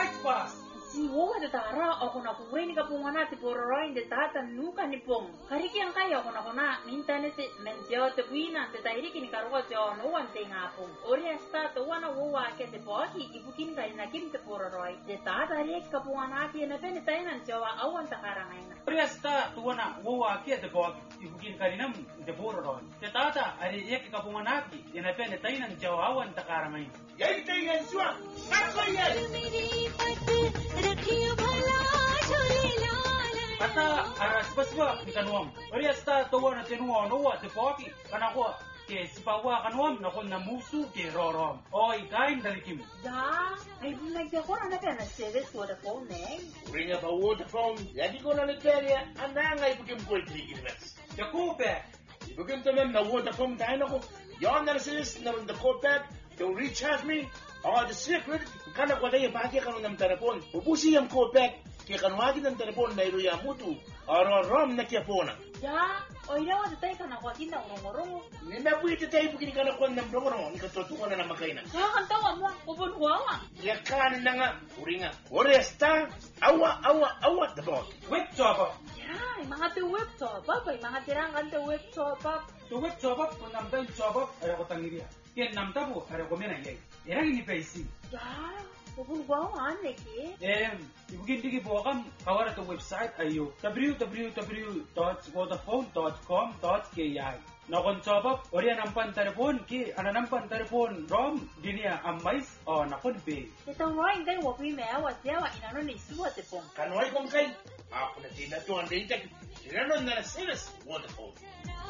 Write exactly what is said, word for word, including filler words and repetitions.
right pa. Si wowa de tara ako na kure ni kapunga na ti pororoin de tata nuka ni pong. Kariki ang kaya ako na kuna minta ni ti menteo te buina te tairi kini karuwa te ono wan te ngapong. Ori asta to wana wowa ke te poki ibukin kari na kim te pororoi. De tata ri kapunga na ki na pene tainan jawa awan ta karangaina. Ori asta to wana wowa ke te poki ibukin kari nam te pororoi. Te tata ari ek kapunga na ki na pene tainan jawa awan ta karangaina. Yai tainan swa. Nakko yai. Kata aras baswa ni kanuam. Ori asta to wana tenua no wa te poki kana ko ke sipawa kanuam na kon na musu ke rorom. Oi kain dari kim. Ja, ay bunag de ko na pena service ko de phone ne. Ringa ba wo de phone. Yadi ko na leteria andanga ibukim ko itriginas. Ya kupe. Ibukim to na wo de phone dai na ko. Yon na sis na the copet. Don't recharge me. Oh, the secret. Kana ko dai ba ke kanu nam telepon. Ubusi yung copet. Ke kanwagi ng telepon na iruya mutu. Aro rom na kia pona. Ja, oira wa tay kana kwa kinda ngorongoro. Nina buiti tay bukini kana kwa nam rongoro. Nika totuko na namakaina. Ja, kan tawa mo ubun huwa. Ya kan na nga uringa. Oresta awa awa awa the bot. Web chopper. Ja, mga te web chopper, pa mga tirang kan te web chopper. To web chopper ko nam dan chopper ay ko tangiria. Ken nam tabu ay ko mena yai. Era ni paisi. Ja, ubun huwa ane ki. Em, ibukin digi po kam kawara to website ayo w w w dot vodafone dot com dot k i. Nakon chopper ori nampan telepon ki ana nampan telepon rom dinia amais o nakon pe. Ito roin dai wo pi me wa sia wa inano ni suwa te pong. Kanwai kong kay. Ako na tinatuan din tak. Tinanong na na sinas. Wonderful.